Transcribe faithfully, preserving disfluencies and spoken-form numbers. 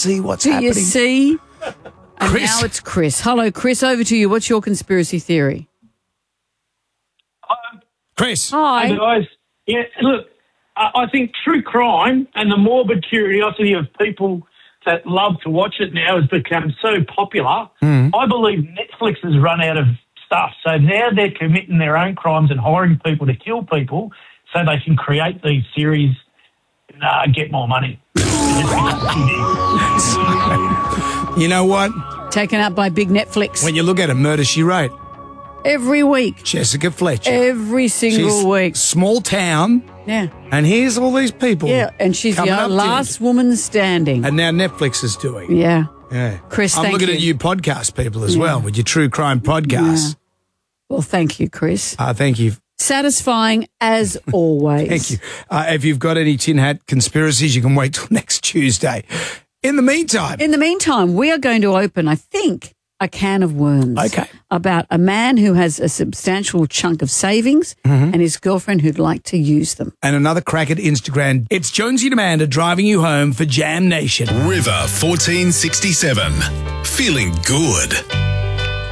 see what's Do happening. you see? And Chris. now it's Chris. Hello, Chris. Over to you. What's your conspiracy theory? Chris. Hi. Hey guys, yeah, look, I I think true crime and the morbid curiosity of people that love to watch it now has become so popular. I believe Netflix has run out of stuff, so now they're committing their own crimes and hiring people to kill people so they can create these series and uh, get more money. You know what? Taken up by big Netflix. When you look at it, Murder, She Wrote. Every week. Jessica Fletcher. Every single She's week. Small town, Yeah. and here's all these people. Yeah, and she's coming the up to last it. woman standing. And now Netflix is doing. Yeah. Yeah. Chris, I'm thank looking you. at you podcast people as well with your true crime podcast. Well, thank you, Chris. Uh, thank you. Satisfying as always. Thank you. Uh, if you've got any tin hat conspiracies, you can wait till next Tuesday. In the meantime, In the meantime, we are going to open, I think, a can of worms. Okay. About a man who has a substantial chunk of savings Mm-hmm. and his girlfriend who'd like to use them. and another crack at Instagram. It's Jonesy and Amanda driving you home for Jam Nation. River fourteen sixty-seven. Feeling good.